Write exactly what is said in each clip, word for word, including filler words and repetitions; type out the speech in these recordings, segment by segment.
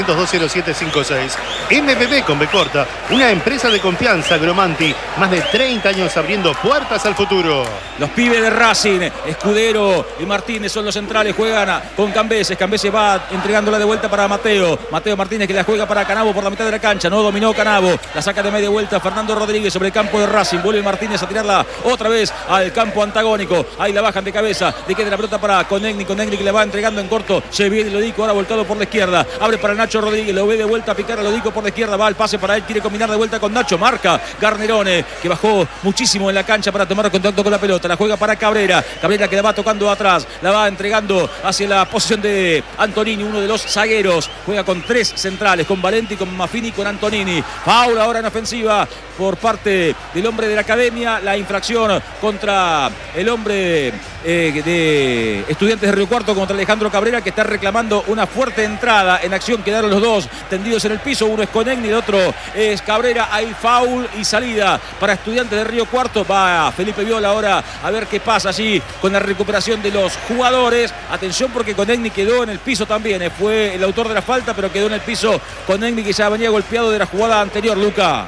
dos cero siete cinco seis. M B B con B corta, una empresa de confianza. Agromanti, más de treinta años abriendo puertas al futuro. Los pibes de Racing, Escudero y Martínez son los centrales, juegan con Cambeses. Cambeses va entregándola de vuelta para Mateo. Mateo Martínez que la juega para Canavo por la mitad de la cancha. No dominó Canavo, la saca de media vuelta Fernando Rodríguez sobre el campo de Racing. Vuelve Martínez a tirarla otra vez al campo antagónico. Ahí la bajan de cabeza, le queda la pelota para Conegni. Conegni que le va entregando en corto. Se viene Lodico, ahora voltado por la izquierda. Abre para Nacho Rodríguez, lo ve de vuelta a picar a Lodico por la izquierda. Va al pase para él, quiere combinar de vuelta con Nacho. Marca Garnerone, que bajó muchísimo en la cancha para tomar contacto con la pelota. La juega para Cabrera. Cabrera que la va tocando atrás. La va entregando hacia la posición de Antonini, uno de los zagueros. Juega con tres centrales, con Valenti, con Maffini y con Antonini. Foul ahora en ofensiva por parte del hombre de la academia. La infracción contra el hombre eh, de Estudiantes de Río Cuarto, contra Alejandro Cabrera, que está reclamando una fuerte entrada en acción. Quedaron los dos tendidos en el piso. Uno es Conegni, el otro es Cabrera. Hay foul y salida para Estudiantes de Río Cuarto. Va Felipe Viola ahora a ver qué pasa allí con la recuperación de los jugadores. Atención porque Conegni quedó en el piso también. Fue el autor de la falta, pero quedó en el piso Conegni, que ya venía golpeado de la jugada anterior, Luca.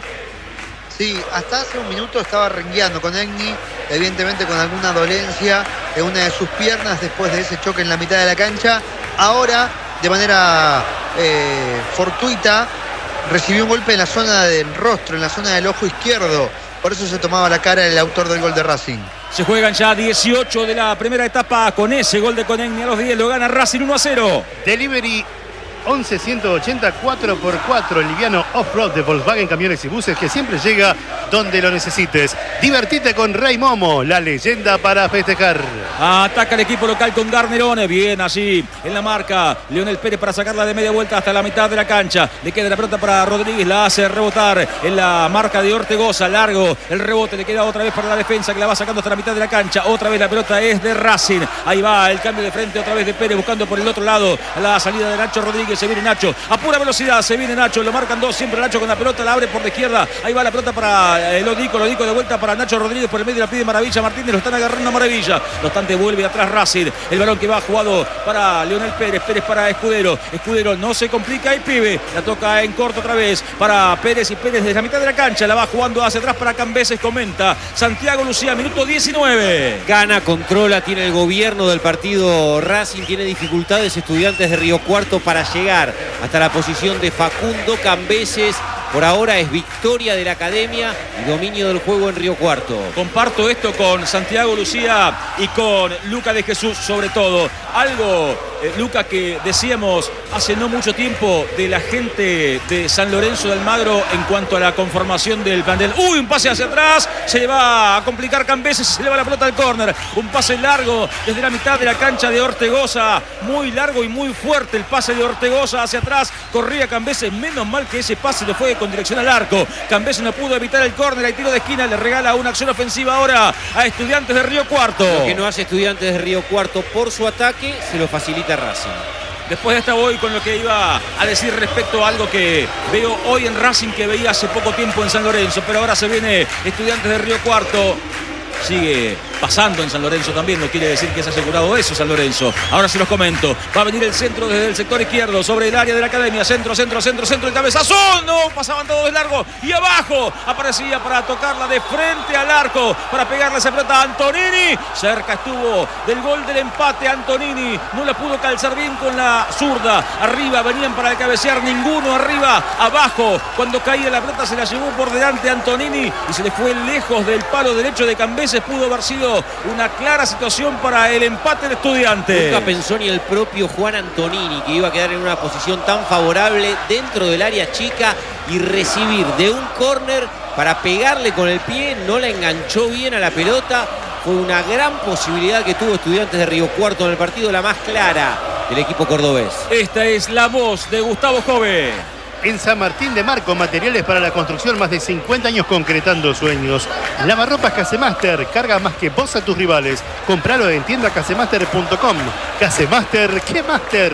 Sí, hasta hace un minuto estaba rengueando Conegni, evidentemente con alguna dolencia en una de sus piernas después de ese choque en la mitad de la cancha. Ahora, de manera eh, fortuita, recibió un golpe en la zona del rostro, en la zona del ojo izquierdo. Por eso se tomaba la cara el autor del gol de Racing. Se juegan ya dieciocho de la primera etapa. Con ese gol de Conegni a los diez lo gana Racing uno a cero. Delivery once ciento ochenta cuatro por cuatro, el liviano off-road de Volkswagen Camiones y Buses, que siempre llega donde lo necesites. Divertite con Rey Momo, la leyenda para festejar. Ataca el equipo local con Garnerone. Bien allí en la marca Leonel Pérez para sacarla de media vuelta hasta la mitad de la cancha. Le queda la pelota para Rodríguez, la hace rebotar en la marca de Ortegoza. Largo el rebote, le queda otra vez para la defensa, que la va sacando hasta la mitad de la cancha. Otra vez la pelota es de Racing. Ahí va el cambio de frente otra vez de Pérez, buscando por el otro lado la salida de Nacho Rodríguez. Se viene Nacho a pura velocidad, se viene Nacho, lo marcan dos, siempre Nacho con la pelota, la abre por la izquierda. Ahí va la pelota para el Lodico, Lodico de vuelta para Nacho Rodríguez, por el medio la pide Maravilla Martínez, lo están agarrando a Maravilla. No obstante, vuelve atrás Racing. El balón que va jugado para Leonel Pérez, Pérez para Escudero. Escudero no se complica, el pibe la toca en corto otra vez para Pérez, y Pérez desde la mitad de la cancha la va jugando hacia atrás para Cambeses. Comenta Santiago Lucía, minuto diecinueve. Gana, controla, tiene el gobierno del partido Racing, tiene dificultades Estudiantes de Río Cuarto para llegar hasta la posición de Facundo Cambeses. Por ahora es victoria de la academia y dominio del juego en Río Cuarto. Comparto esto con Santiago Lucía y con Luca de Jesús sobre todo. Algo, eh, Luca, que decíamos hace no mucho tiempo de la gente de San Lorenzo de Almagro en cuanto a la conformación del plantel. ¡Uy! Un pase hacia atrás, se le va a complicar Cambeses, se le va la pelota al córner. Un pase largo desde la mitad de la cancha de Ortegoza. Muy largo y muy fuerte el pase de Ortegoza hacia atrás. Corría Cambeses, menos mal que ese pase le fue con dirección al arco. Cambeses no pudo evitar el córner, hay tiro de esquina, le regala una acción ofensiva ahora a Estudiantes de Río Cuarto. Lo que no hace Estudiantes de Río Cuarto por su ataque, se lo facilita Racing. Después de esta voy con lo que iba a decir respecto a algo que veo hoy en Racing, que veía hace poco tiempo en San Lorenzo, pero ahora se viene Estudiantes de Río Cuarto. Sigue pasando en San Lorenzo también, no quiere decir que se ha asegurado eso San Lorenzo. Ahora se los comento, va a venir el centro desde el sector izquierdo sobre el área de la academia, centro, centro, centro, centro, el cabezazo, no, pasaban todos de largo y abajo aparecía para tocarla de frente al arco, para pegarle esa pelota a Antonini. Cerca estuvo del gol del empate Antonini, no la pudo calzar bien con la zurda. Arriba venían para cabecear, ninguno arriba, abajo, cuando caía la pelota se la llevó por delante Antonini y se le fue lejos del palo derecho de Cambeses. Pudo haber sido una clara situación para el empate de Estudiantes. Nunca pensó ni el propio Juan Antonini que iba a quedar en una posición tan favorable dentro del área chica y recibir de un córner para pegarle con el pie. No la enganchó bien a la pelota. Fue una gran posibilidad que tuvo Estudiantes de Río Cuarto en el partido, la más clara del equipo cordobés. Esta es la voz de Gustavo Jove. En San Martín de Marco, materiales para la construcción, más de cincuenta años concretando sueños. Lavarropas Casemaster, carga más que vos a tus rivales. Compralo en tienda casemaster punto com. Casemaster, ¿qué máster?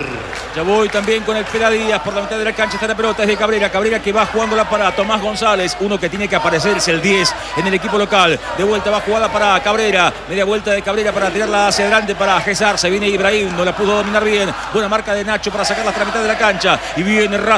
Ya voy también con el Pela Díaz por la mitad de la cancha. Está la pelota, es de Cabrera. Cabrera que va jugándola para Tomás González. Uno que tiene que aparecer es el diez en el equipo local. De vuelta va jugada para Cabrera. Media vuelta de Cabrera para tirarla hacia adelante para Gesar. Se viene Ibrahim, no la pudo dominar bien. Buena marca de Nacho para sacarla hasta la mitad de la cancha. Y viene